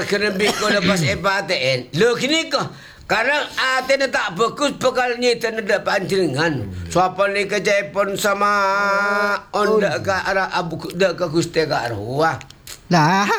bakal kena biko lepas epaten. Lo kini ko. Karena aten tak bagus bakal nyita nada pancingan. Siapa ni kerja pun sama onda ka arah abu dak ka guste ka arwah. Lah,